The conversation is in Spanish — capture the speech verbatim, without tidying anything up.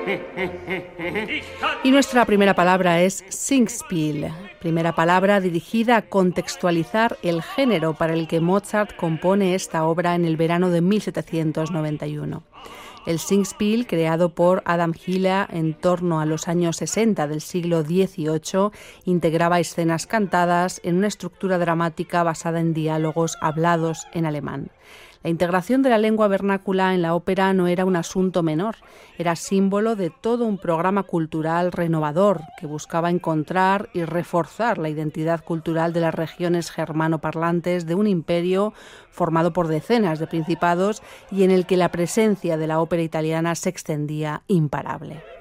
Y nuestra primera palabra es Singspiel, primera palabra dirigida a contextualizar el género para el que Mozart compone esta obra en el verano de mil setecientos noventa y uno. El Singspiel, creado por Adam Hiller en torno a los años sesenta del siglo dieciocho, integraba escenas cantadas en una estructura dramática basada en diálogos hablados en alemán. La integración de la lengua vernácula en la ópera no era un asunto menor, era símbolo de todo un programa cultural renovador que buscaba encontrar y reforzar la identidad cultural de las regiones germanoparlantes de un imperio formado por decenas de principados y en el que la presencia de la ópera italiana se extendía imparable.